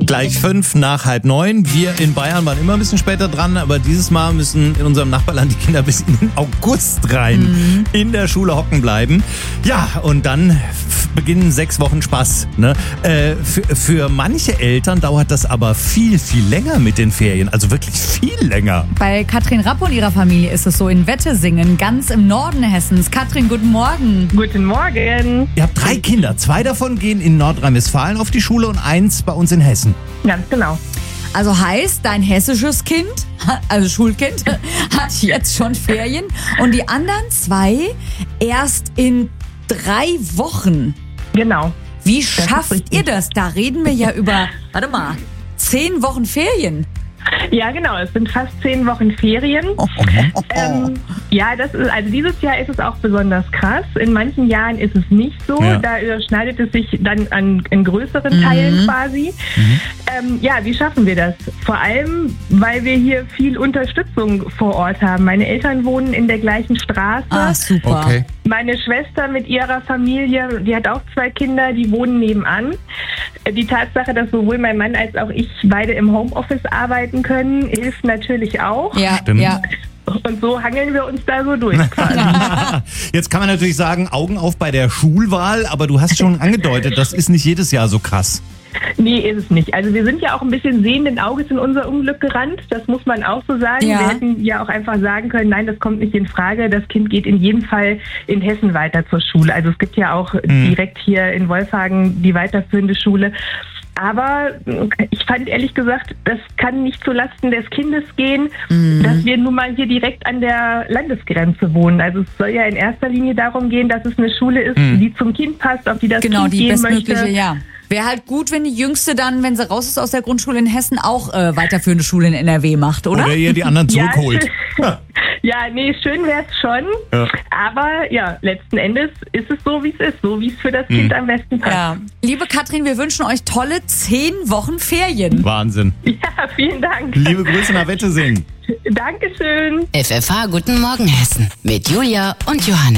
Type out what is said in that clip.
Gleich 5:05. Wir in Bayern waren immer ein bisschen später dran, aber dieses Mal müssen in unserem Nachbarland die Kinder bis in den August rein in der Schule hocken bleiben. Ja, und dann beginnen 6 Wochen Spaß. Ne? Für manche Eltern dauert das aber viel, viel länger mit den Ferien. Also wirklich viel länger. Bei Katrin Rapp und ihrer Familie ist es so in Wettesingen, ganz im Norden Hessens. Katrin, guten Morgen. Guten Morgen. Ihr habt 3 Kinder. 2 davon gehen in Nordrhein-Westfalen auf die Schule und 1 bei uns in Hessen. Ganz genau. Also heißt, dein hessisches Kind, also Schulkind, hat jetzt schon Ferien und die anderen 2 erst in 3 Wochen. Genau. Wie schafft ihr das? Da reden wir ja über, 10 Wochen Ferien. Ja, genau. Es sind fast 10 Wochen Ferien. Ja, das ist, also dieses Jahr ist es auch besonders krass. In manchen Jahren ist es nicht so. Ja. Da überschneidet es sich dann in größeren Teilen quasi. Ja, wie schaffen wir das? Vor allem, weil wir hier viel Unterstützung vor Ort haben. Meine Eltern wohnen in der gleichen Straße. Ah, super. Okay. Meine Schwester mit ihrer Familie, die hat auch 2 Kinder, die wohnen nebenan. Die Tatsache, dass sowohl mein Mann als auch ich beide im Homeoffice arbeiten können, hilft natürlich auch. Ja, Stimmt. ja. Und so hangeln wir uns da so durch quasi. Jetzt kann man natürlich sagen, Augen auf bei der Schulwahl, aber du hast schon angedeutet, das ist nicht jedes Jahr so krass. Nee, ist es nicht. Also wir sind ja auch ein bisschen sehenden Auges in unser Unglück gerannt. Das muss man auch so sagen. Ja. Wir hätten ja auch einfach sagen können, nein, das kommt nicht in Frage. Das Kind geht in jedem Fall in Hessen weiter zur Schule. Also es gibt ja auch direkt hier in Wolfhagen die weiterführende Schule. Aber ich fand ehrlich gesagt, das kann nicht zulasten des Kindes gehen, dass wir nun mal hier direkt an der Landesgrenze wohnen. Also es soll ja in erster Linie darum gehen, dass es eine Schule ist, die zum Kind passt, auf die das Genau, Kind die gehen bestmögliche, möchte. ja. Wäre halt gut, wenn die Jüngste dann, wenn sie raus ist aus der Grundschule in Hessen, auch weiterführende Schule in NRW macht, oder? Oder ihr die anderen zurückholt. Ja, nee, schön wär's schon. Ja. Aber ja, letzten Endes ist es so, wie es ist. So, wie es für das Kind am besten passt. Ja. Liebe Katrin, wir wünschen euch tolle 10 Wochen Ferien. Wahnsinn. Ja, vielen Dank. Liebe Grüße nach Wettesingen. Dankeschön. FFH Guten Morgen Hessen mit Julia und Johannes.